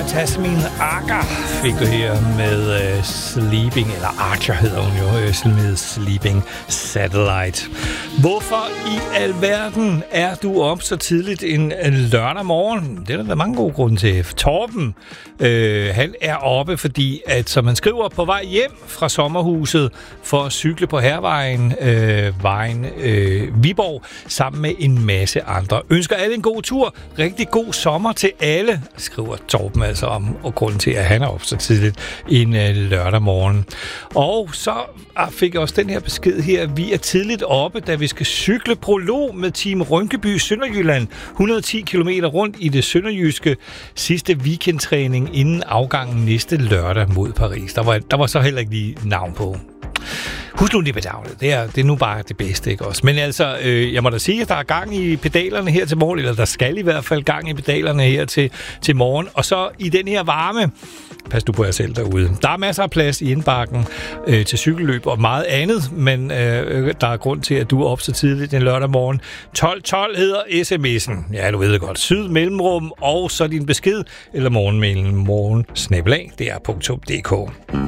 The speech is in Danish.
Tasmin Archer fik du her med Sleeping, eller Archer hedder hun jo, med Sleeping Satellite. Hvorfor i alverden er du op så tidligt en lørdag morgen? Det er der mange gode grunde til. Torben, han er oppe, fordi at, som han skriver, på vej hjem fra sommerhuset for at cykle på Hærvejen, vejen Viborg, sammen med en masse andre. Ønsker alle en god tur. Rigtig god sommer til alle, skriver Torben altså om, og grunden til, at han er op så tidligt en lørdag morgen. Og så fik jeg også den her besked her. Vi er tidligt oppe, da vi skal cykle prolog med Team Rynkeby Sønderjylland. 110 km rundt i det sønderjyske, sidste weekendtræning inden afgangen næste lørdag mod Paris. Der var så heller ikke lige navn på. Husk nu, det er nu bare det bedste, ikke også? Men altså, jeg må da sige, at der er gang i pedalerne her til morgen, eller der skal i hvert fald gang i pedalerne her til morgen. Og så i den her varme, pas du på jer selv derude. Der er masser af plads i indbakken til cykelløb og meget andet, men der er grund til, at du er op så tidligt en lørdag morgen. 1212 hedder sms'en. Ja, du ved det godt. Syd mellemrum, og så din besked, eller morgenmailen morgen@dr.dk.